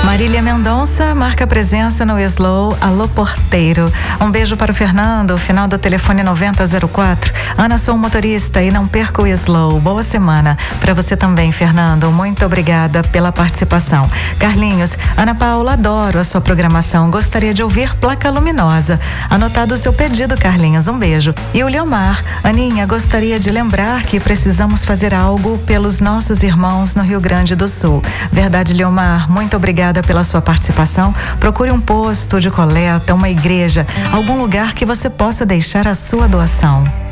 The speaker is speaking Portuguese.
Marília Mendonça marca presença no Slow Alô Porteiro. Um beijo para o Fernando, final do telefone 9004. Ana, sou motorista e não perca o Slow. Boa semana para você também, Fernando. Muito obrigada pela participação. Carlinhos, Ana Paula, adoro a sua programação. Gostaria de ouvir Placa Luminosa. Anotado o seu pedido, Carlinhos. Um beijo. E o Leomar, Aninha, gostaria de lembrar que precisamos fazer algo pelos nossos irmãos no Rio Grande do Sul. Verdade, Leomar, muito obrigada pela sua participação. Procure um posto de coleta, uma igreja, algum lugar que você possa deixar a sua doação.